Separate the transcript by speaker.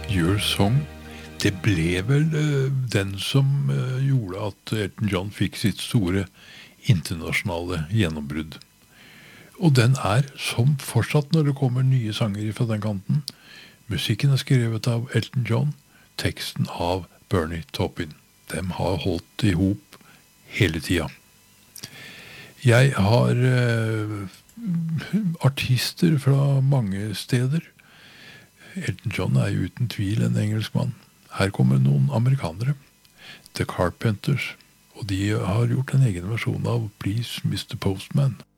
Speaker 1: Your Song, det ble vel den som gjorde at Elton John fikk sitt store internasjonale gjennombrudd. Og den som fortsatt når det kommer nye sanger fra den kanten. Musikken skrevet av Elton John, teksten av Bernie Taupin. De har holdt ihop hele tida. Jeg har artister fra mange steder. Elton John jo uten tvil en engelskmann. Her kommer noen amerikanere. The Carpenters. Og de har gjort en egen versjon av Please Mr. Postman.